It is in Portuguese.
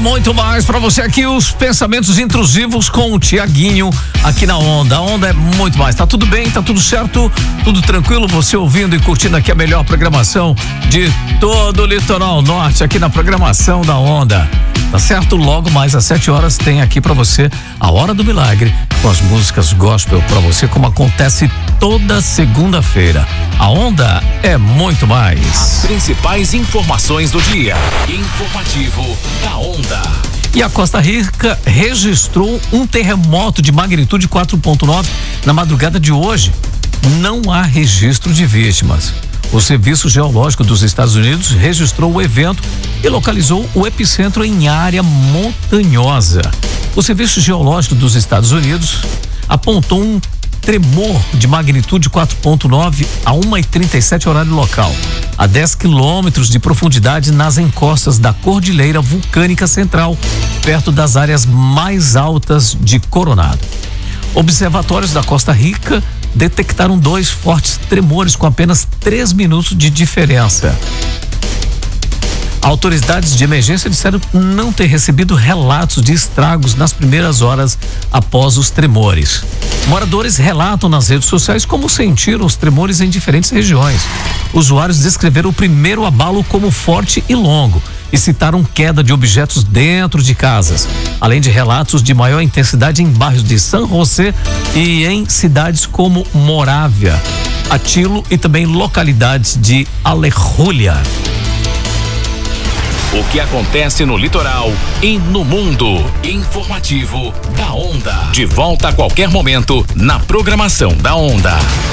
muito mais pra você aqui, os pensamentos intrusivos com o Tiaguinho aqui na Onda. A Onda é muito mais. Tá tudo bem, tá tudo certo, tudo tranquilo, você ouvindo e curtindo aqui a melhor programação de todo o litoral norte aqui na programação da Onda. Tá certo? Logo mais às 7 horas tem aqui pra você a Hora do Milagre com as músicas gospel pra você, como acontece toda segunda-feira. A Onda é muito mais. As principais informações do dia. Informativo da Onda. E a Costa Rica registrou um terremoto de magnitude 4.9 na madrugada de hoje. Não há registro de vítimas. O Serviço Geológico dos Estados Unidos registrou o evento e localizou o epicentro em área montanhosa. O Serviço Geológico dos Estados Unidos apontou um tremor de magnitude 4.9 a 1h37 horário local, a 10 quilômetros de profundidade nas encostas da Cordilheira Vulcânica Central, perto das áreas mais altas de Coronado. Observatórios da Costa Rica detectaram 2 fortes tremores com apenas 3 minutos de diferença. Autoridades de emergência disseram não ter recebido relatos de estragos nas primeiras horas após os tremores. Moradores relatam nas redes sociais como sentiram os tremores em diferentes regiões. Usuários descreveram o primeiro abalo como forte e longo e citaram queda de objetos dentro de casas, além de relatos de maior intensidade em bairros de San José e em cidades como Morávia, Atilo e também localidades de Alejulia. O que acontece no litoral e no mundo. Informativo da Onda. De volta a qualquer momento na programação da Onda.